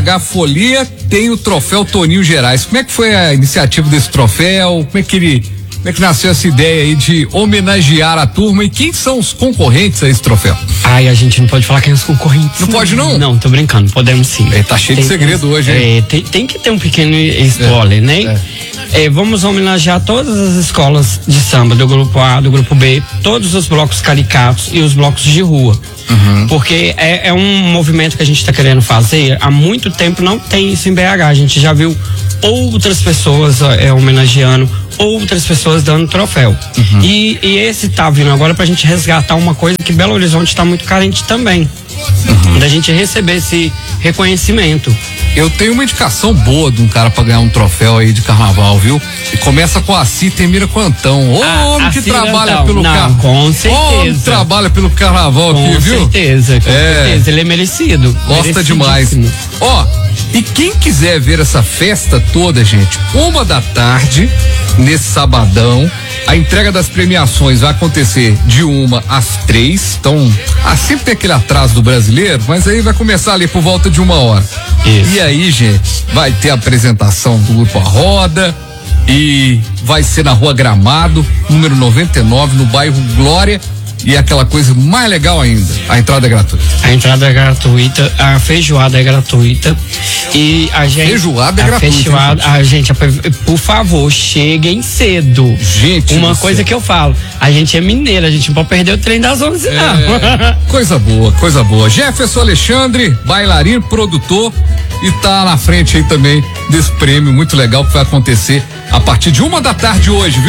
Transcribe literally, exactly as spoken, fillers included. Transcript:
A Folia tem o troféu Toninho Gerais. Como é que foi a iniciativa desse troféu? Como é que ele, como é que nasceu essa ideia aí de homenagear a turma e quem são os concorrentes a esse troféu? Ai, a gente não pode falar quem é os concorrentes. Não, não pode não? Não, tô brincando, podemos sim. É, tá cheio tem, de segredo tem, hoje, hein? É, tem, tem que ter um pequeno spoiler, é, né? É. É, vamos homenagear todas as escolas de samba, do grupo A, do grupo B, todos os blocos caricatos e os blocos de rua. Uhum. Porque é, é um movimento que a gente está querendo fazer há muito tempo, não tem isso em B H. A gente já viu outras pessoas é, homenageando, outras pessoas dando troféu. Uhum. E, e esse tá vindo agora pra gente resgatar uma coisa que Belo Horizonte tá muito carente também. Uhum. Da gente receber esse reconhecimento. Eu tenho uma indicação boa de um cara pra ganhar um troféu aí de carnaval, viu? E começa com a Assi Temira Quantão. Ô, ah, homem que trabalha Antão. pelo carnaval. Com certeza. Ô, homem que trabalha pelo carnaval com aqui, viu? Com certeza, com é. certeza. Ele é merecido. Gosta demais. Ó, e quem quiser ver essa festa toda, gente, uma da tarde, nesse sabadão, a entrega das premiações vai acontecer de uma às três. Então, ah, sempre tem aquele atraso do brasileiro, mas aí vai começar ali por volta de uma hora. Isso. E aí, gente, vai ter a apresentação do Grupo A Roda e vai ser na Rua Gramado, número noventa e nove, no bairro Glória. E aquela coisa mais legal ainda, a entrada é gratuita. A entrada é gratuita, a feijoada é gratuita e a gente... Feijoada é a gratuita. Feijoada, a gente, por favor, cheguem cedo. Gente, uma coisa céu. que eu falo, a gente é mineiro, a gente não pode perder o trem das onze, é, não. Coisa boa, coisa boa. Jefferson Alexandre, bailarino, produtor, e tá na frente aí também desse prêmio muito legal que vai acontecer a partir de uma da tarde hoje, viu?